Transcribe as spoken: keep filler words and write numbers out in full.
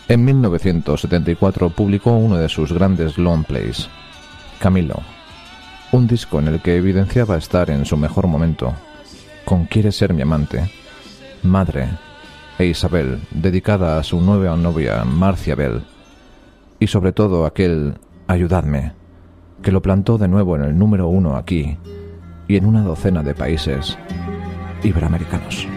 En mil novecientos setenta y cuatro publicó uno de sus grandes long plays, Camilo, un disco en el que evidenciaba estar en su mejor momento, con Quieres ser mi amante, Madre e Isabel, dedicada a su nueva novia Marcia Bell, y sobre todo aquel Ayudadme, que lo plantó de nuevo en el número uno aquí y en una docena de países iberoamericanos.